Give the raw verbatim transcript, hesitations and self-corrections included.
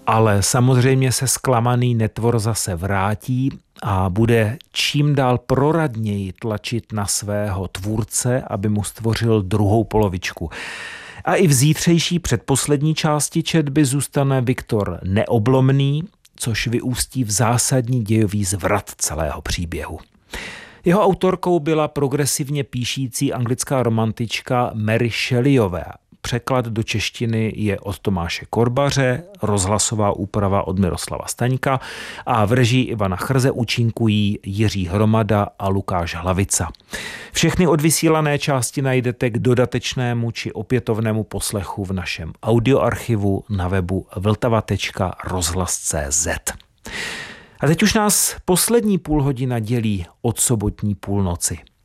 Ale samozřejmě se zklamaný netvor zase vrátí a bude čím dál proradněji tlačit na svého tvůrce, aby mu stvořil druhou polovičku. A i v zítřejší předposlední části četby zůstane Viktor neoblomný, což vyústí v zásadní dějový zvrat celého příběhu. Jeho autorkou byla progresivně píšící anglická romantička Mary Shelleyová. Překlad do češtiny je od Tomáše Korbaře, rozhlasová úprava od Miroslava Staňka a v režii Ivana Chrze účinkují Jiří Hromada a Lukáš Hlavica. Všechny odvysílané části najdete k dodatečnému či opětovnému poslechu v našem audioarchivu na webu vltava tečka rozhlas tečka cé zet. A teď už nás poslední půl hodina dělí od sobotní půlnoci.